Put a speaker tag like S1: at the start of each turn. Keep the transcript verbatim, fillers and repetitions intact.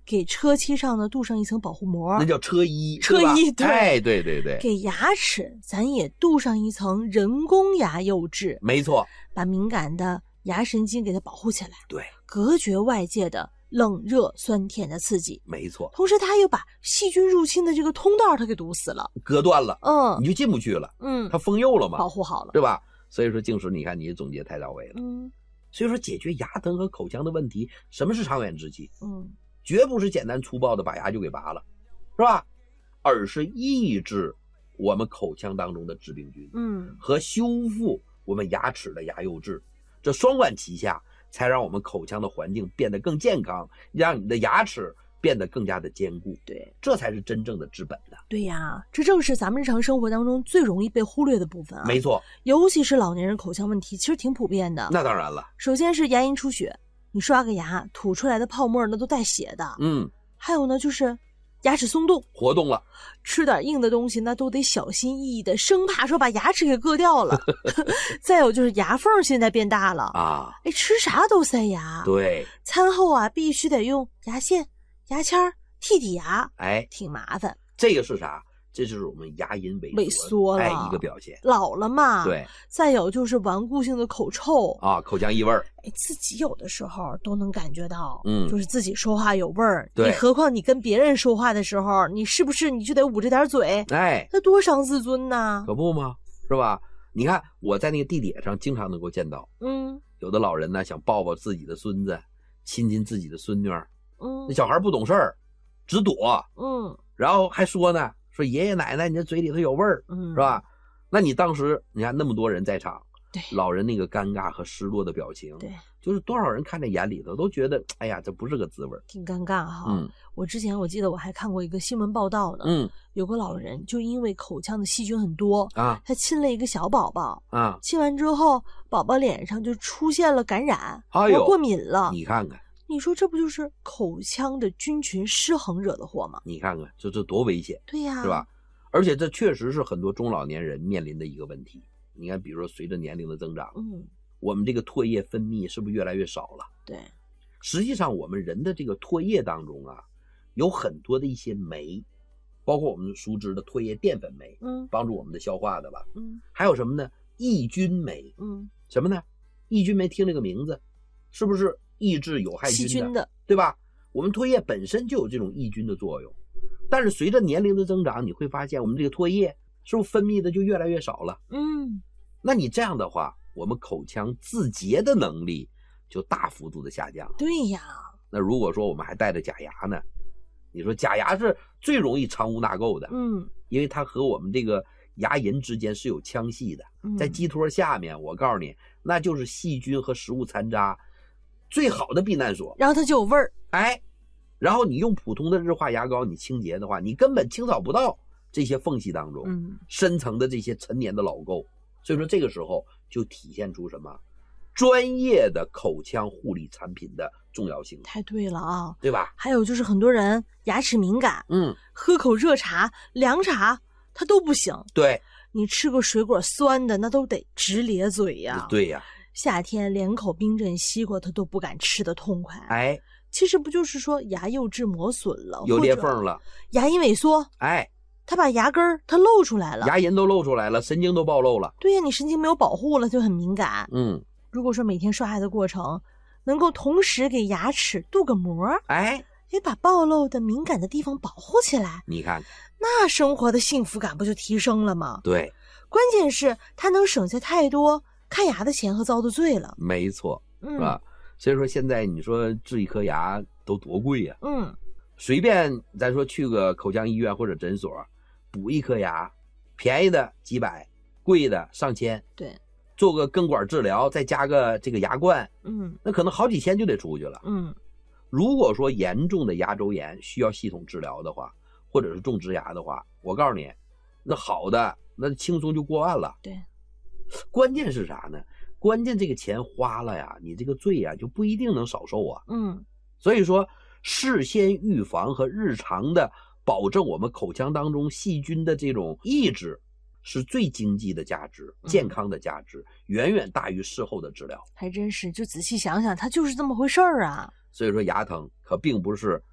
S1: 给车漆上呢镀上一层保护膜，
S2: 那叫车衣，
S1: 车衣，对，
S2: 哎，对对对，
S1: 给牙齿咱也镀上一层人工牙釉质，
S2: 没错，
S1: 把敏感的牙神经给它保护起来，
S2: 对，
S1: 隔绝外界的冷热酸甜的刺激，
S2: 没错。
S1: 同时它又把细菌入侵的这个通道它给堵死了，
S2: 隔断了，
S1: 嗯，
S2: 你就进不去了，
S1: 嗯，
S2: 它封釉了嘛，
S1: 保护好了，
S2: 对吧？所以说净石你看你总结太到位了，
S1: 嗯，
S2: 所以说解决牙疼和口腔的问题，什么是长远之计？
S1: 嗯，
S2: 绝不是简单粗暴的把牙就给拔了，是吧？而是抑制我们口腔当中的致病菌，
S1: 嗯，
S2: 和修复我们牙齿的牙釉质，这双管齐下，才让我们口腔的环境变得更健康，让你的牙齿变得更加的坚固。
S1: 对，
S2: 这才是真正的治本的。
S1: 对呀，这正是咱们日常生活当中最容易被忽略的部分啊。
S2: 没错，
S1: 尤其是老年人口腔问题，其实挺普遍的。
S2: 那当然了，
S1: 首先是牙龈出血，你刷个牙吐出来的泡沫那都带血的。
S2: 嗯，
S1: 还有呢，就是牙齿松动，
S2: 活动了，
S1: 吃点硬的东西那都得小心翼翼的，生怕说把牙齿给硌掉了。再有就是牙缝现在变大了
S2: 啊，
S1: 哎，吃啥都塞牙。
S2: 对，
S1: 餐后啊必须得用牙线、牙签剔剔牙，
S2: 哎，
S1: 挺麻烦。
S2: 这个是啥？这就是我们牙龈萎
S1: 萎缩了，
S2: 哎，一个表现。
S1: 老了嘛，
S2: 对。
S1: 再有就是顽固性的口臭
S2: 啊，口腔异味儿，
S1: 哎，自己有的时候都能感觉到，
S2: 嗯，
S1: 就是自己说话有味儿。
S2: 对，
S1: 你何况你跟别人说话的时候，你是不是你就得捂着点嘴？
S2: 哎，
S1: 那多伤自尊呐！
S2: 可不吗？是吧？你看我在那个地铁上经常能够见到，
S1: 嗯，
S2: 有的老人呢想抱抱自己的孙子，亲亲自己的孙女儿，
S1: 嗯，
S2: 那小孩不懂事儿，只躲，
S1: 嗯，
S2: 然后还说呢，说爷爷奶奶你这嘴里头有味儿，
S1: 嗯，
S2: 是吧？那你当时你看那么多人在场，
S1: 对，
S2: 老人那个尴尬和失落的表情，
S1: 对，
S2: 就是多少人看在眼里头都觉得，哎呀，这不是个滋味，
S1: 挺尴尬哈。
S2: 嗯，
S1: 我之前我记得我还看过一个新闻报道呢，
S2: 嗯，
S1: 有个老人就因为口腔的细菌很多
S2: 啊，
S1: 他亲了一个小宝宝
S2: 啊，
S1: 亲完之后，宝宝脸上就出现了感染，
S2: 哎呦，
S1: 过敏了。
S2: 你看看。
S1: 你说这不就是口腔的菌群失衡惹的祸吗？
S2: 你看看，这这多危险，
S1: 对呀，
S2: 是吧？而且这确实是很多中老年人面临的一个问题。你看，比如说随着年龄的增长，
S1: 嗯，
S2: 我们这个唾液分泌是不是越来越少了？
S1: 对，
S2: 实际上我们人的这个唾液当中啊，有很多的一些酶，包括我们熟知的唾液淀粉酶，
S1: 嗯，
S2: 帮助我们的消化的吧，
S1: 嗯，
S2: 还有什么呢？抑菌酶，
S1: 嗯，
S2: 什么呢？抑菌酶听这个名字，是不是抑制有害菌的？
S1: 细菌的，
S2: 对吧？我们唾液本身就有这种抑菌的作用，但是随着年龄的增长，你会发现我们这个唾液是不是分泌的就越来越少了？
S1: 嗯，
S2: 那你这样的话，我们口腔自洁的能力就大幅度的下降。
S1: 对呀。
S2: 那如果说我们还带着假牙呢，你说假牙是最容易藏污纳垢的，
S1: 嗯，
S2: 因为它和我们这个牙龈之间是有腔隙的，在基托下面，我告诉你，那就是细菌和食物残渣最好的避难所，
S1: 然后它就有味儿。
S2: 哎，然后你用普通的日化牙膏你清洁的话，你根本清扫不到这些缝隙当中，
S1: 嗯，
S2: 深层的这些陈年的老垢。所以说这个时候就体现出什么？专业的口腔护理产品的重要性。
S1: 太对了啊，
S2: 对吧？
S1: 还有就是很多人牙齿敏感，
S2: 嗯，
S1: 喝口热茶、凉茶它都不行。
S2: 对，
S1: 你吃个水果酸的，那都得直咧嘴呀。
S2: 对呀，
S1: 夏天连口冰镇西瓜他都不敢吃得痛快。
S2: 哎，
S1: 其实不就是说牙釉质磨损了，
S2: 有裂缝了，
S1: 牙龈萎缩，
S2: 哎，
S1: 它把牙根儿它露出来了，
S2: 牙龈都露出来了，神经都暴露了。
S1: 对呀，你神经没有保护了，就很敏感。
S2: 嗯，
S1: 如果说每天刷牙的过程能够同时给牙齿镀个膜，
S2: 哎，
S1: 也把暴露的敏感的地方保护起来，
S2: 你看，
S1: 那生活的幸福感不就提升了吗？
S2: 对，
S1: 关键是它能省下太多看牙的钱和遭的罪了。
S2: 没错，
S1: 嗯，
S2: 是吧？所以说现在你说治一颗牙都多贵呀、
S1: 啊？嗯，
S2: 随便咱说去个口腔医院或者诊所补一颗牙，便宜的几百，贵的上千。
S1: 对，
S2: 做个根管治疗，再加个这个牙冠，
S1: 嗯，
S2: 那可能好几千就得出去了。
S1: 嗯，
S2: 如果说严重的牙周炎需要系统治疗的话，或者是种植牙的话，我告诉你，那好的那轻松就过万了。
S1: 对，
S2: 关键是啥呢？关键这个钱花了呀，你这个罪呀就不一定能少受啊。
S1: 嗯，
S2: 所以说事先预防和日常的保证我们口腔当中细菌的这种抑制，是最经济的价值，健康的价值，嗯、远远大于事后的治疗。
S1: 还真是，就仔细想想，它就是这么回事儿啊。
S2: 所以说牙疼可并不是